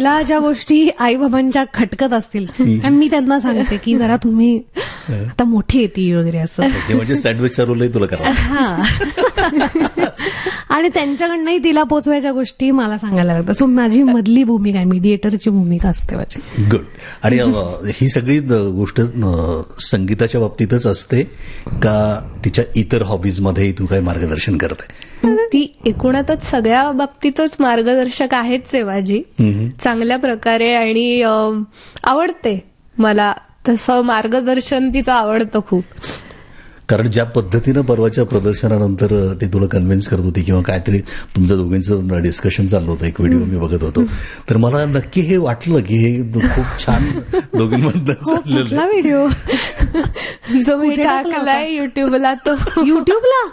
तिला ज्या गोष्टी आई बाबांच्या खटकत असतील आणि मी त्यांना सांगते की जरा तुम्ही आता मोठी येते वगैरे असं, म्हणजे सँडविचचा रोलही तुला करा. हा. आणि त्यांच्याकडनंही तिला पोचवायच्या गोष्टी मला सांगायला लागतात. सो माझी मधली भूमिका आहे, मीडिएटरची भूमिका असते माझी. गुड. आणि ही सगळी गोष्ट संगीताच्या बाबतीतच असते का तिच्या इतर हॉबीजमध्येही तू काही मार्गदर्शन करते? ती एकूणातच सगळ्या बाबतीतच मार्गदर्शक आहेच आहे माझी, चांगल्या प्रकारे. आणि आवडते मला तसं मार्गदर्शन तिचं आवडतं खूप. कारण ज्या पद्धतीनं परवाच्या प्रदर्शनानंतर ती तुला कन्व्हिन्स करत होती किंवा काहीतरी तुमच्या दोघांचं डिस्कशन चाललं होतं, एक व्हिडिओ मी बघत होतो, तर मला नक्की हे वाटलं की हे खूप छान दोघींमधलं चाललेलं आहे. व्हिडिओ जो मी टाकलाय युट्यूबला, तो युट्यूबला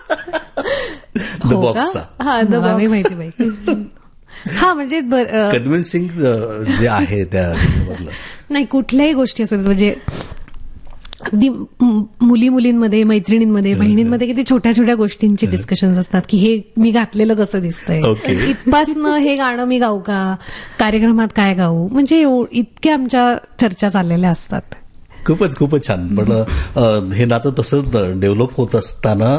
द बॉक्सचा. हा, द बॉक्स. माहिती माहिती. हा, म्हणजे कन्व्हिन्सिंग जे आहे त्या मधलं नाही, कुठल्याही गोष्टी असतात म्हणजे अगदी मुलींमध्ये, मैत्रिणींमध्ये, बहिणींमध्ये किती छोट्या छोट्या गोष्टींची डिस्कशन्स असतात की हे मी घातलेलं कसं दिसतंय, इथपासनं हे गाणं मी गाऊ का, कार्यक्रमात काय गाऊ, म्हणजे इतक्या आमच्या चर्चा चाललेल्या असतात. खूपच छान. पण हे नातं तसं डेव्हलप होत असताना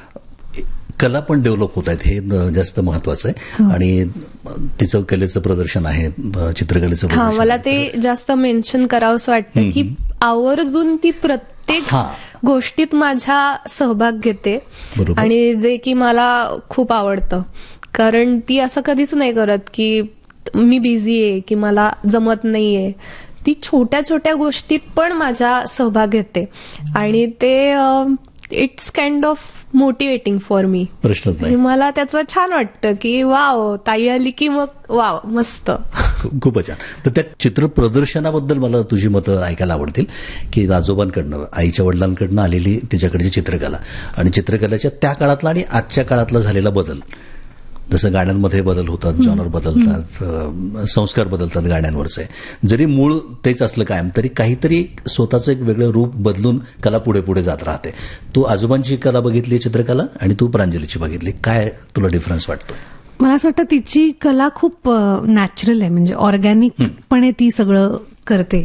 कला पण डेव्हलप होत आहेत, हे जास्त महत्वाचं आहे. आणि तिचं कलेचं प्रदर्शन आहे, चित्रकलेचं प्रदर्शन. मला ते जास्त मेन्शन करावंसं वाटतं की आवर्जून ती प्रत्येक गोष्टीत माझ्या सहभाग घेते. आणि जे की मला खूप आवडतं, कारण ती असं कधीच नाही करत की मी बिझी आहे की मला जमत नाहीये. ती छोट्या छोट्या गोष्टीत पण माझा सहभाग घेते आणि ते it's kind of motivating for me. प्रश्नच नाही. मला त्याचं छान वाटतं की वाव, ताई आली की मग वाव, मस्त. खूपच छान. तर त्या चित्र प्रदर्शनाबद्दल मला तुझी मतं ऐकायला आवडतील की आजोबांकडनं, आईच्या वडिलांकडनं आलेली तिच्याकडची चित्रकला आणि चित्रकलेच्या त्या काळातला आणि आजच्या काळातला झालेला बदल. जसं गाण्यांमध्ये बदल होतात, जॉनर बदलतात, संस्कार बदलतात गाण्यांवरचे. जरी मूळ तेच असलं कायम, तरी काहीतरी स्वतःचं एक वेगळं रूप बदलून कला पुढे पुढे जात राहते. तू आजोबांची कला बघितली चित्रकला आणि तू प्रांजलीची बघितली, काय तुला डिफरन्स वाटतो? मला असं वाटतं तिची कला खूप नॅचरल आहे, म्हणजे ऑर्गॅनिकपणे ती सगळं करते.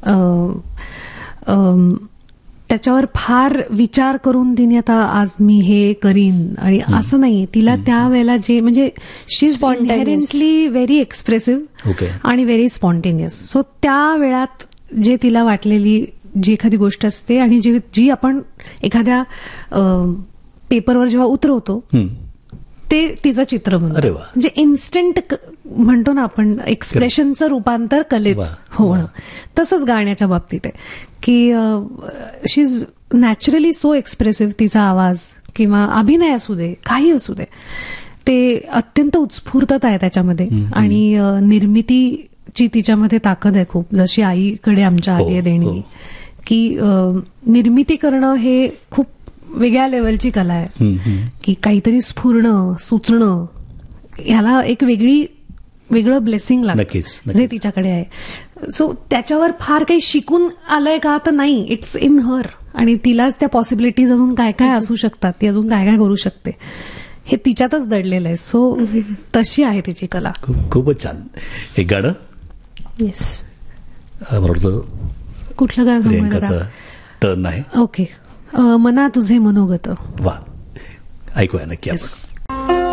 त्याच्यावर फार विचार करून तिने आता आज मी हे करीन आणि असं नाही. तिला त्यावेळेला जे म्हणजे शी इज इनहेरेंटली व्हेरी एक्सप्रेसिव्ह आणि व्हेरी स्पॉन्टेनियस. सो त्या वेळात जे तिला वाटलेली जी एखादी गोष्ट असते आणि जी आपण एखाद्या पेपरवर जेव्हा उतरवतो ते तिचं चित्र बनतं. म्हणजे इन्स्टंट म्हणतो ना आपण, एक्सप्रेशनचं रूपांतर कलेत होणं. तसंच गाण्याच्या बाबतीत आहे की शी इज नॅचरली सो एक्सप्रेसिव्ह. तिचा आवाज किंवा अभिनय असू दे, काही असू दे, ते अत्यंत उत्स्फूर्तता आहे त्याच्यामध्ये. आणि निर्मितीची तिच्यामध्ये ताकद आहे खूप, जशी आईकडे आमच्या आली आहे देणगी, की निर्मिती करणं हे खूप वेगळ्या लेवलची कला आहे. की काहीतरी स्फुरणं, सुचणं, ह्याला एक वेगळं ब्लेसिंग लागतं जे तिच्याकडे आहे. सो त्याच्यावर फार काही शिकून आलंय का, तर नाही, इट्स इन हर. आणि तिलाच त्या पॉसिबिलिटीज अजून काय काय असू शकतात, ती अजून काय काय करू शकते, हे तिच्यातच दडलेलं आहे. सो तशी आहे तिची कला. खूपच छान. एक गाणं. येस, कुठलं गाणं? टर्न आहे. ओके. मना तुझे मनोगत. वा, ऐकूया नक्की आपण.